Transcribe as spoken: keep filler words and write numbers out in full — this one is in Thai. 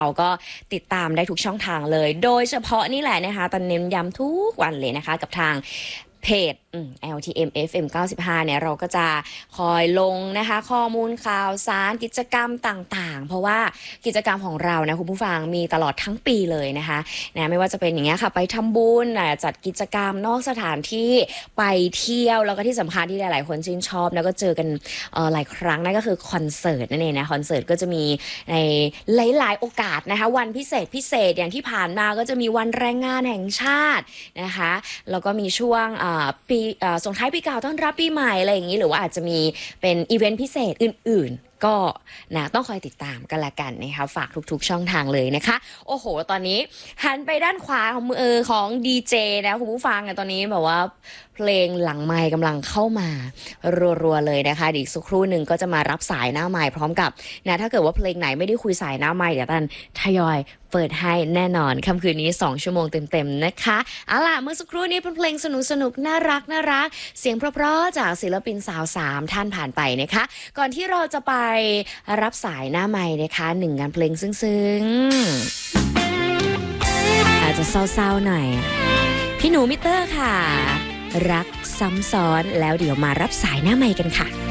เราก็ติดตามได้ทุกช่องทางเลย โดยเฉพาะนี่แหละนะคะตอนเน้นย้ำทุกวันเลยนะคะกับทางเพจ แอล ที เอ็ม เอฟ เอ็ม เก้าสิบห้า เนี่ยเราก็จะคอยลงนะคะข้อมูลข่าวสารกิจกรรมต่างๆเพราะว่ากิจกรรมของเรานะคุณผู้ฟังมีตลอดทั้งปีเลยนะคะนะไม่ว่าจะเป็นอย่างเงี้ยค่ะไปทำบุญจัดกิจกรรมนอกสถานที่ไปเที่ยวแล้วก็ที่สำคัญที่หลายๆคนชื่นชอบแล้วก็เจอกันหลายครั้งนั่นก็คือคอนเสิร์ตนั่นเองนะคอนเสิร์ตก็จะมีในหลายๆโอกาสนะคะวันพิเศษพิเศษอย่างที่ผ่านมาก็จะมีวันแรงงานแห่งชาตินะคะแล้วก็มีช่วงปีส่งท้ายปีเก่าต้อนรับปีใหม่อะไรอย่างนี้หรือว่าอาจจะมีเป็นอีเวนต์พิเศษอื่นๆก็นะต้องคอยติดตามกันละกันนะคะฝากทุกๆช่องทางเลยนะคะโอ้โหตอนนี้หันไปด้านขวาของมือของดีเจนะคุณผู้ฟังตอนนี้แบบว่าเพลงหลังไมค์กำลังเข้ามารัวๆเลยนะคะอีกสักครู่หนึ่งก็จะมารับสายหน้าไมค์พร้อมกับนะถ้าเกิดว่าเพลงไหนไม่ได้คุยสายหน้าไมค์เดี๋ยวตันทยอยเปิดให้แน่นอนค่ำคืนนี้สองชั่วโมงเต็มๆนะคะเอาล่ะเมื่อสักครู่นี้เป็นเพลงสนุกๆน่ารักน่ารักเสียงเพราะๆจากศิลปินสาวสามท่านผ่านไปนะคะก่อนที่เราจะไปรับสายหน้าไมค์นะคะหนึ่งงานเพลงซึ้งๆอาจจะเศร้าๆหน่อยพี่หนูมิเตอร์ค่ะรักซ้ำซ้อนแล้วเดี๋ยวมารับสายหน้าไมค์กันค่ะ